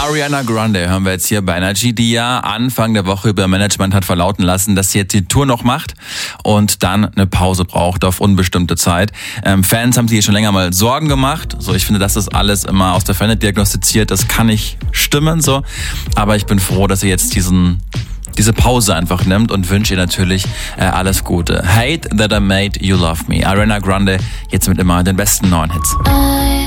Ariana Grande hören wir jetzt hier bei Energy, die ja Anfang der Woche über Management hat verlauten lassen, dass sie jetzt die Tour noch macht und dann eine Pause braucht auf unbestimmte Zeit. Fans haben sich hier schon länger mal Sorgen gemacht. So, ich finde, das ist alles immer aus der Ferne diagnostiziert. Das kann nicht stimmen, so. Aber ich bin froh, dass sie jetzt diese Pause einfach nimmt und wünsche ihr natürlich alles Gute. Hate That I Made You Love Me. Ariana Grande jetzt mit immer den besten neuen Hits.